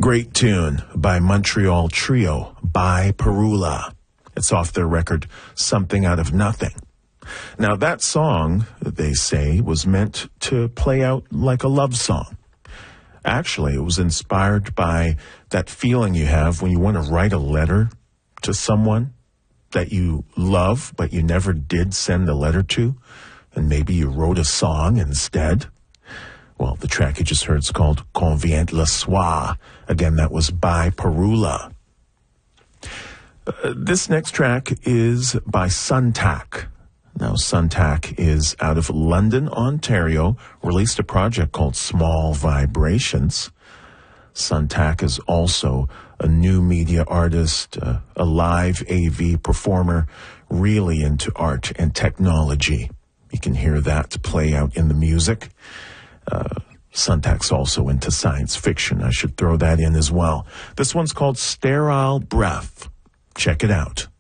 Great tune by Montreal trio, By Perula. It's off their record, Something Out of Nothing. Now that song, they say, was meant to play out like a love song. Actually, it was inspired by that feeling you have when you want to write a letter to someone that you love, but you never did send the letter to, and maybe you wrote a song instead. Well, the track you just heard is called Quand vient le soir. Again, that was By Perula. This next track is by Suntac. Now, Suntac is out of London, Ontario, released a project called Small Vibrations. Suntac is also a new media artist, a live AV performer, really into art and technology. You can hear that play out in the music. Suntac's also into science fiction. I should throw that in as well. This one's called Sterile Breath. Check it out.